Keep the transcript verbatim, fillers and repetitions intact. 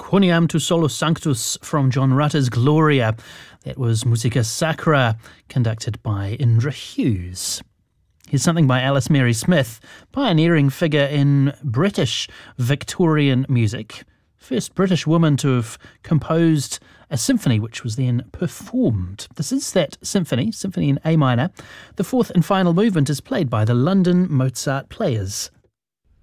Quoniam tu solo sanctus from John Rutter's Gloria. That was Musica Sacra, conducted by Indra Hughes. Here's something by Alice Mary Smith, pioneering figure in British Victorian music. First British woman to have composed a symphony which was then performed. This is that symphony, Symphony in A minor. The fourth and final movement is played by the London Mozart Players.